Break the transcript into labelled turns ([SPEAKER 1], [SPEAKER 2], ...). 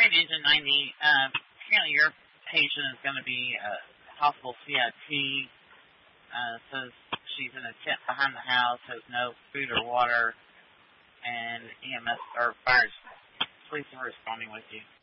[SPEAKER 1] Hi, Agent 90. Apparently your patient is going to be hospital CIT. Says she's in a tent behind the house, has no food or water, and EMS or fire police are responding with you.